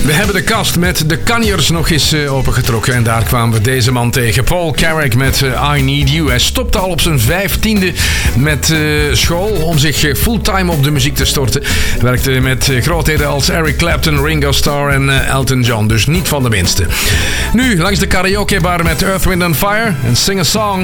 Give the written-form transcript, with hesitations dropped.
We hebben de kast met de kanjers nog eens opengetrokken. En daar kwamen we deze man tegen. Paul Carrack met I Need You. Hij stopte al op zijn 15e met school om zich fulltime op de muziek te storten. Werkte met grootheden als Eric Clapton, Ringo Starr en Elton John. Dus niet van de minste. Nu langs de karaokebar met Earth, Wind & Fire en Sing a Song.